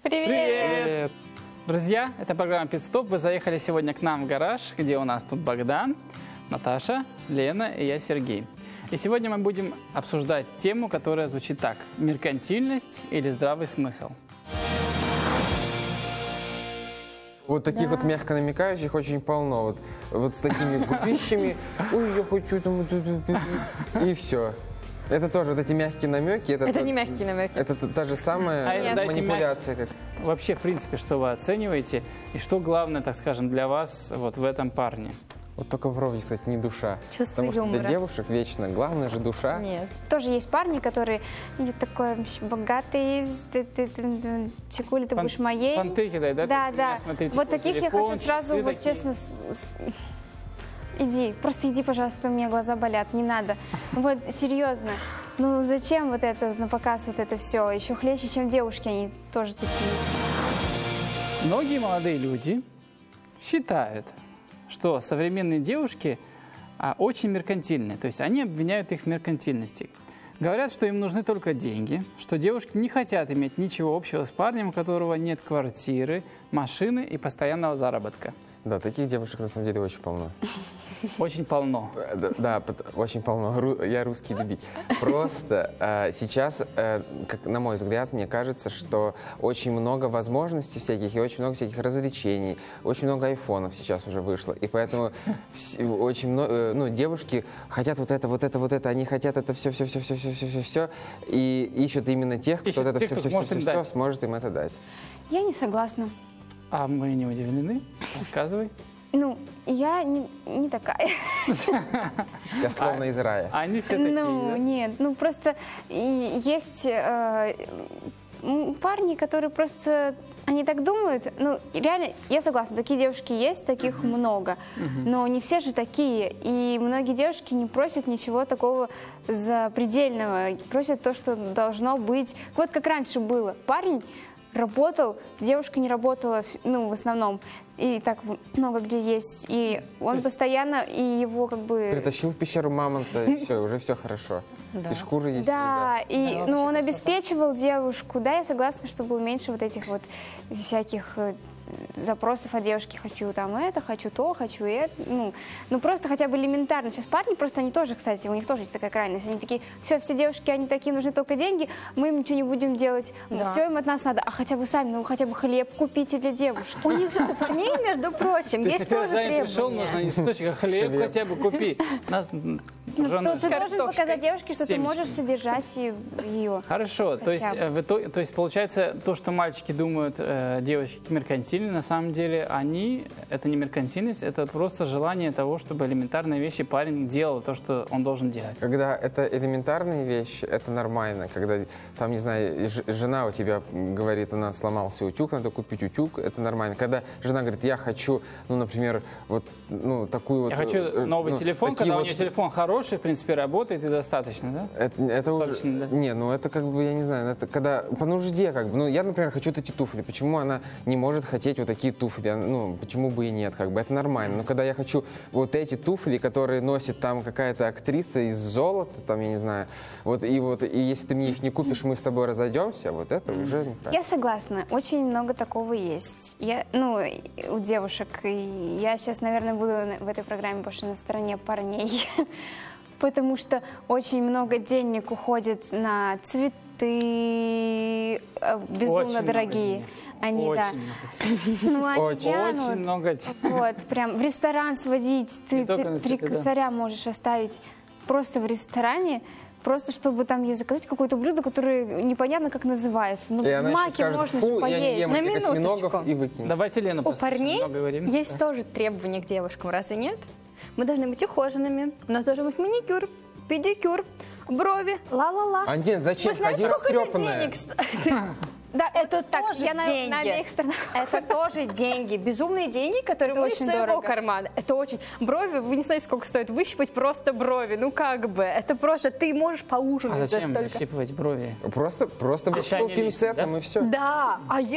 Привет! Друзья, это программа «Пит-стоп». Вы заехали сегодня к нам в гараж, где у нас тут Богдан, Наташа, Лена и я, Сергей. И сегодня мы будем обсуждать тему, которая звучит так: меркантильность или здравый смысл. Вот таких вот мягко намекающих очень полно. Вот с такими губищами. Ой, я хочу там... И все. Это тоже вот эти мягкие намеки. Это не мягкие намеки. Это та же самая манипуляция. Как... Вообще, в принципе, что вы оцениваете и что главное, так скажем, для вас вот в этом парне? Вот только попробуйте сказать, не душа. Чувство Потому юмора. что для девушек вечно главное же душа. Нет. Тоже есть парни, которые такой богатый, чекули, ты будешь моей. Понты кидай, да? Да, да. Смотрите, вот таких я хочу сразу, вот честно, иди, просто иди, пожалуйста, у меня глаза болят, не надо. Вот, серьезно. Ну, зачем вот это, на показ вот это все? Еще хлеще, чем девушки, они тоже такие. Многие молодые люди считают, что современные девушки очень меркантильные. То есть они обвиняют их в меркантильности. Говорят, что им нужны только деньги, что девушки не хотят иметь ничего общего с парнем, у которого нет квартиры, машины и постоянного заработка. Да, таких девушек на самом деле очень полно. Очень полно. Да, очень полно. Я русский любитель. Просто сейчас, как на мой взгляд, мне кажется, что очень много возможностей всяких и очень много всяких развлечений, очень много айфонов сейчас уже вышло. И поэтому очень много, девушки хотят вот это, они хотят это все, и ищут именно тех, кто это все сможет им это дать. Я не согласна. А мы не удивлены? Рассказывай. Ну, я не такая. Я словно из рая. Они все такие, Ну, да? нет, просто есть парни, которые просто, они так думают. Ну, реально, я согласна, такие девушки есть, таких много. Но не все же такие. И многие девушки не просят ничего такого запредельного. Просят то, что должно быть. Вот как раньше было. Парень работал, девушка не работала, в основном. И так много где есть. И он постоянно, и его как бы... Притащил в пещеру мамонта, и все, уже все хорошо. Да. И шкуры есть. Да, и Да, он обеспечивал девушку. Да, я согласна, что было меньше вот этих вот всяких запросов от девушки. Хочу там это, хочу то, хочу это. Ну, просто хотя бы элементарно. Сейчас парни просто, они тоже, кстати, у них тоже есть такая крайность. Они такие, все девушки, они такие, нужны только деньги, мы им ничего не будем делать. Да. Все им от нас надо. А хотя бы сами, хотя бы хлеб купите для девушки. У них же, у парней, между прочим, То есть например, тоже за ним пришел, требования. нужно источника хлеб хотя бы купи. Ты должен показать девушке, что ты семечками. можешь содержать ее. Хорошо, то есть получается, то, что мальчики думают, девочки меркантильны, на самом деле это не меркантильность, это просто желание того, чтобы элементарные вещи парень делал то, что он должен делать. Когда это элементарные вещи, это нормально. Когда, там, не знаю, жена у тебя говорит, у нас сломался утюг, надо купить утюг, это нормально. Когда жена говорит, я хочу, например, такую вот... Я хочу новый телефон, когда у нее телефон хороший, в принципе, работает и достаточно, да? Это уже... Достаточно, да? Не, это как бы, я не знаю, это когда по нужде как бы. Я, например, хочу эти туфли. Почему она не может хотеть вот такие туфли? Почему бы и нет, как бы, это нормально. Но когда я хочу вот эти туфли, которые носит там какая-то актриса из золота, там, я не знаю, и если ты мне их не купишь, мы с тобой разойдемся, вот это уже неправильно. Я согласна, очень много такого есть. У девушек. И я сейчас, наверное, буду в этой программе больше на стороне парней. Потому что очень много денег уходит на цветы, безумно Очень дорогие. Они, да. Очень тянут. много. Вот, прям в ресторан сводить, ты только на 3 цветы, да. косаря можешь оставить просто в ресторане, просто чтобы там ей заказать какое-то блюдо, которое непонятно как называется. И В она еще маке скажет, можно фу, я не поесть. ем На этих осьминогов, минуточку. и выкинет. Давайте Лену У послушаем, парней много говорим. есть тоже требования к девушкам, разве нет? Мы должны быть ухоженными, у нас должен быть маникюр, педикюр, брови, ла-ла-ла. А нет, зачем? Вы знаете, Ходи сколько это растрепанная. денег стоит? Да, Это так, тоже я на деньги. обеих сторонах. Это тоже деньги, безумные деньги, которые Это вы из очень своего дорого. кармана. Это очень... Брови, вы не знаете, сколько стоит выщипать просто брови. Это просто ты можешь поужинать А за зачем столько. щипывать брови? Просто Если они пинцетом лишние, и все. Да, а